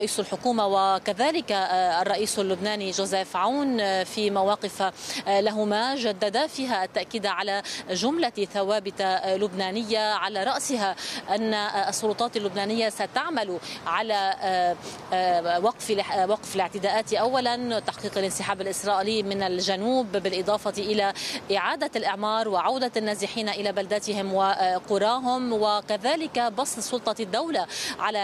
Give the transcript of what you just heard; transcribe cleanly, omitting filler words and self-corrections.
رئيس الحكومة وكذلك الرئيس اللبناني جوزيف عون في مواقف لهما جددا فيها التأكيد على جملة ثوابت لبنانية على رأسها أن السلطات اللبنانية ستعمل على وقف الاعتداءات أولا، تحقيق الانسحاب الإسرائيلي من الجنوب، بالإضافة إلى إعادة الإعمار وعودة النازحين إلى بلداتهم وقراهم، وكذلك بسط سلطة الدولة على